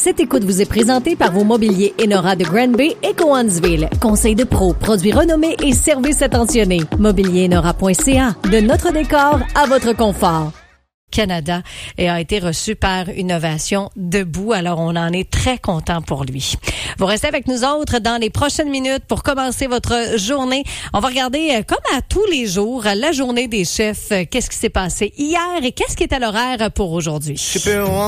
Cette écoute vous est présentée par vos mobiliers Enora de Granby et Cowansville. Conseil de pro, produits renommés et services attentionnés. Mobilierinora.ca. De notre décor à votre confort. Canada et a été reçu par Innovation Debout. Alors, on en est très content pour lui. Vous restez avec nous autres dans les prochaines minutes pour commencer votre journée. On va regarder, comme à tous les jours, la journée des chefs. Qu'est-ce qui s'est passé hier et qu'est-ce qui est à l'horaire pour aujourd'hui?